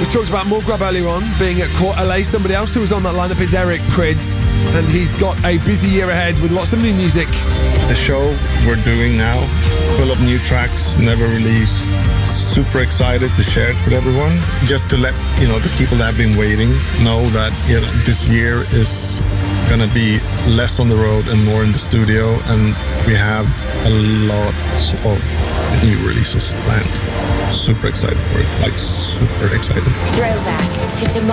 talked about Mulgrave earlier on, being at Court LA. Somebody else who was on that lineup is Eric Prydz, and he's got a busy year ahead with lots of new music. The show we're doing now, full of new tracks, never released. Super excited to share it with everyone. Just to let the people that have been waiting know that this year is gonna be less on the road and more in the studio, and we have a lot of new releases planned. Super excited for it, super excited. Throwback to tomorrow.